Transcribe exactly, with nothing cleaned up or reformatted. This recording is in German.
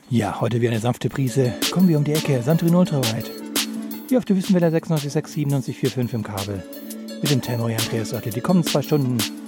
Ja, heute wieder eine sanfte Prise. Kommen wir um die Ecke, Santorin Ultrawide. Hier auf der Wüstenwelle sechsundneunzig Komma sechs, siebenundneunzig Komma fünf im Kabel. Mit dem Tenor Andreas Oertel. Die kommenden zwei Stunden